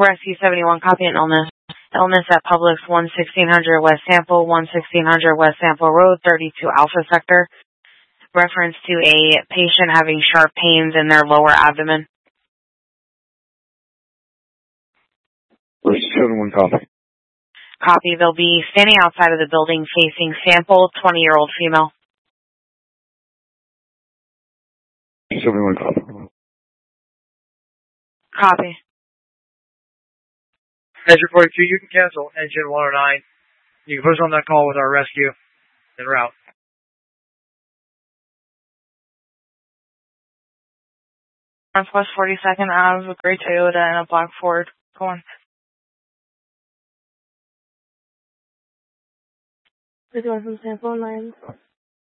Rescue 71, copy an illness. Illness at Publix 1600 West Sample, 1600 West Sample Road, 32 Alpha Sector. Reference to a patient having sharp pains in their lower abdomen. Rescue 71, copy. Copy. They'll be standing outside of the building facing Sample, 20-year-old female. 71, copy. Copy. Engine 42, you can cancel engine 109. You can put us on that call with our rescue en route. Northwest 42nd out of a gray Toyota and a black Ford. Go on. We're doing some sample 9.